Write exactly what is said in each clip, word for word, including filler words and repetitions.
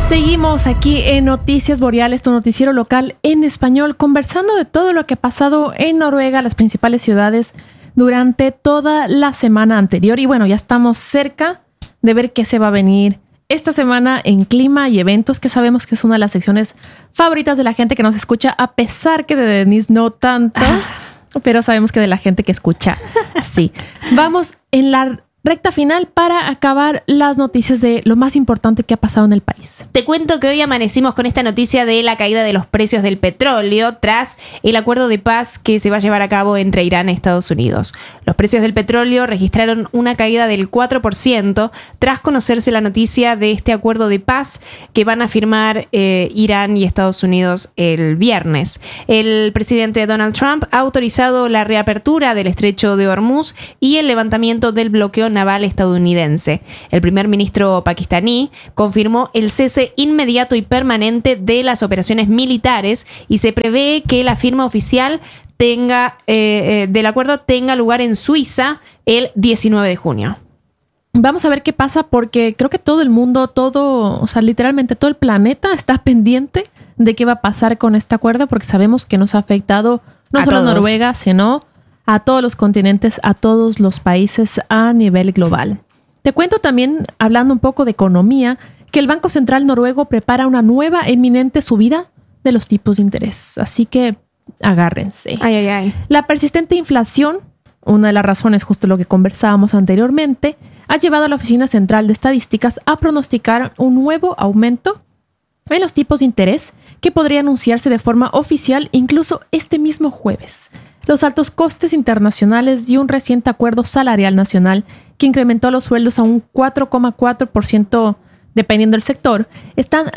Seguimos aquí en Noticias Boreales, tu noticiero local en español, conversando de todo lo que ha pasado en Noruega, las principales ciudades, durante toda la semana anterior. Y bueno, ya estamos cerca de ver qué se va a venir esta semana en clima y eventos, que sabemos que es una de las secciones favoritas de la gente que nos escucha, a pesar que de Denise no tanto, pero sabemos que de la gente que escucha, sí. Vamos en la recta final para acabar las noticias de lo más importante que ha pasado en el país. Te cuento que hoy amanecimos con esta noticia de la caída de los precios del petróleo tras el acuerdo de paz que se va a llevar a cabo entre Irán y Estados Unidos. Los precios del petróleo registraron una caída del cuatro por ciento tras conocerse la noticia de este acuerdo de paz que van a firmar eh, Irán y Estados Unidos el viernes. El presidente Donald Trump ha autorizado la reapertura del estrecho de Hormuz y el levantamiento del bloqueo naval estadounidense. El primer ministro pakistaní confirmó el cese inmediato y permanente de las operaciones militares y se prevé que la firma oficial tenga eh, eh, del acuerdo tenga lugar en Suiza el diecinueve de junio. Vamos a ver qué pasa, porque creo que todo el mundo, todo, o sea, literalmente todo el planeta está pendiente de qué va a pasar con este acuerdo, porque sabemos que nos ha afectado no a solo todos. a Noruega, sino a todos los continentes, a todos los países a nivel global. Te cuento también, hablando un poco de economía, que el Banco Central noruego prepara una nueva e inminente subida de los tipos de interés. Así que agárrense. Ay, ay, ay. La persistente inflación, una de las razones, justo lo que conversábamos anteriormente, ha llevado a la Oficina Central de Estadísticas a pronosticar un nuevo aumento en los tipos de interés que podría anunciarse de forma oficial incluso este mismo jueves. Los altos costes internacionales y un reciente acuerdo salarial nacional que incrementó los sueldos a un cuatro coma cuatro por ciento dependiendo del sector, están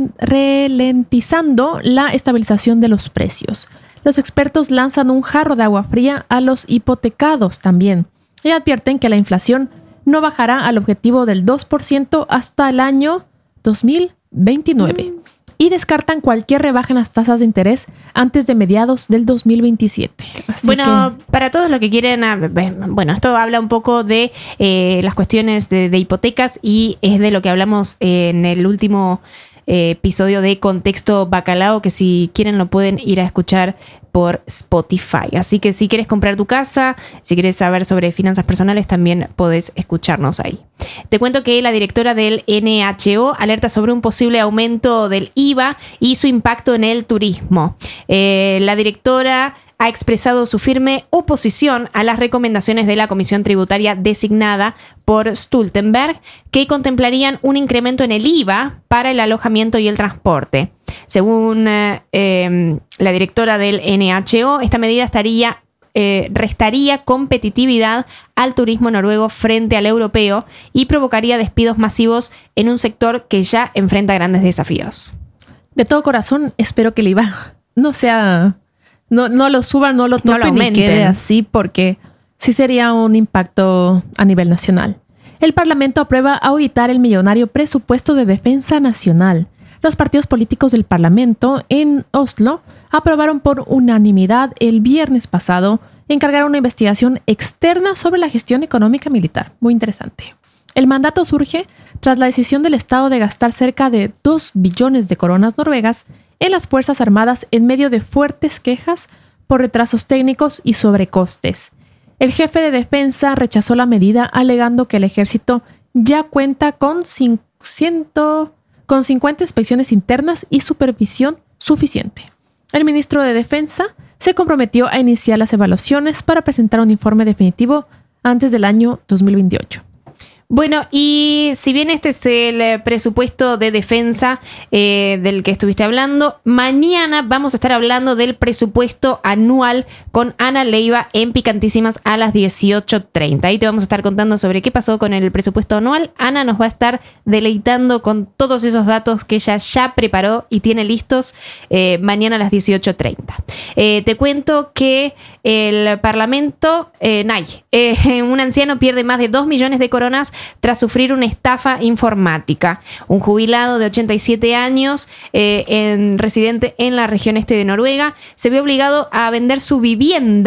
ralentizando la estabilización de los precios. Los expertos lanzan un jarro de agua fría a los hipotecados también y advierten que la inflación no bajará al objetivo del dos por ciento hasta el año dos mil veintinueve. Mm. Y descartan cualquier rebaja en las tasas de interés antes de mediados del dos mil veintisiete. Así bueno, que... para todos los que quieren... Bueno, esto habla un poco de eh, las cuestiones de, de hipotecas y es de lo que hablamos en el último eh, episodio de Contexto Bacalao, que si quieren lo pueden ir a escuchar por Spotify. Así que si quieres comprar tu casa, si quieres saber sobre finanzas personales, también podés escucharnos ahí. Te cuento que la directora del N H O alerta sobre un posible aumento del I V A y su impacto en el turismo. Eh, la directora ha expresado su firme oposición a las recomendaciones de la Comisión Tributaria designada por Stoltenberg, que contemplarían un incremento en el I V A para el alojamiento y el transporte. Según eh, eh, la directora del N H O, esta medida estaría, eh, restaría competitividad al turismo noruego frente al europeo y provocaría despidos masivos en un sector que ya enfrenta grandes desafíos. De todo corazón, espero que el I V A no sea... No, no lo suban, no lo topen, no lo ni quede así, porque sí sería un impacto a nivel nacional. El Parlamento aprueba auditar el millonario presupuesto de defensa nacional. Los partidos políticos del Parlamento en Oslo aprobaron por unanimidad el viernes pasado encargar una investigación externa sobre la gestión económica militar. Muy interesante. El mandato surge tras la decisión del Estado de gastar cerca de dos billones de coronas noruegas en las Fuerzas Armadas en medio de fuertes quejas por retrasos técnicos y sobrecostes. El jefe de defensa rechazó la medida alegando que el ejército ya cuenta con, cincuenta, con cincuenta inspecciones internas y supervisión suficiente. El ministro de Defensa se comprometió a iniciar las evaluaciones para presentar un informe definitivo antes del año dos mil veintiocho. Bueno, y si bien este es el presupuesto de defensa eh, del que estuviste hablando, mañana vamos a estar hablando del presupuesto anual con Ana Leiva en Picantísimas a las dieciocho treinta. Ahí te vamos a estar contando sobre qué pasó con el presupuesto anual. Ana nos va a estar deleitando con todos esos datos que ella ya preparó y tiene listos eh, mañana a las dieciocho treinta. Eh, te cuento que el Parlamento, eh, Nay, eh, un anciano pierde más de dos millones de coronas tras sufrir una estafa informática. Un jubilado de ochenta y siete años, eh, en, residente en la región este de Noruega, se vio obligado a vender su vivienda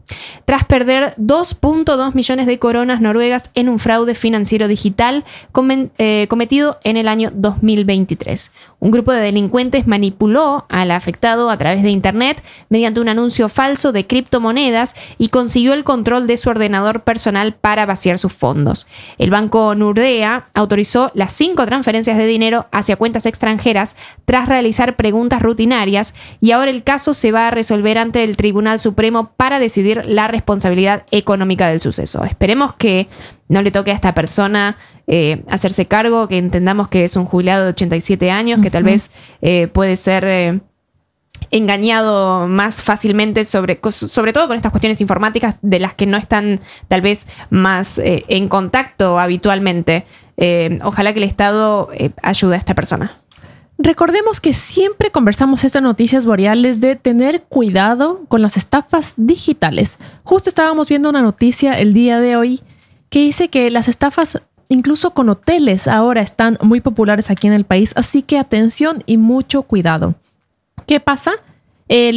tras perder dos punto dos millones de coronas noruegas en un fraude financiero digital comen, eh, cometido en el año dos mil veintitrés. Un grupo de delincuentes manipuló al afectado a través de internet mediante un anuncio falso de criptomonedas y consiguió el control de su ordenador personal para vaciar sus fondos. El banco Nordea autorizó las cinco transferencias de dinero hacia cuentas extranjeras tras realizar preguntas rutinarias, y ahora el caso se va a resolver ante el Tribunal Supremo para decidir la responsabilidad económica del suceso. Esperemos que no le toque a esta persona eh, hacerse cargo, que entendamos que es un jubilado de ochenta y siete años, uh-huh. que tal vez eh, puede ser eh, engañado más fácilmente, sobre, sobre todo con estas cuestiones informáticas de las que no están tal vez más eh, en contacto habitualmente. Eh, ojalá que el Estado eh, ayude a esta persona. Recordemos que siempre conversamos estas noticias boreales de tener cuidado con las estafas digitales. Justo estábamos viendo una noticia el día de hoy que dice que las estafas, incluso con hoteles, ahora están muy populares aquí en el país. Así que atención y mucho cuidado. ¿Qué pasa? El